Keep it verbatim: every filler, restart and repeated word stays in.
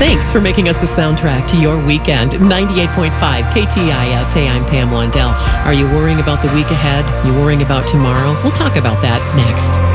Thanks for making us the soundtrack to your weekend. ninety-eight point five K T I S. Hey, I'm Pam Lundell. Are you worrying about the week ahead? You worrying about tomorrow? We'll talk about that next.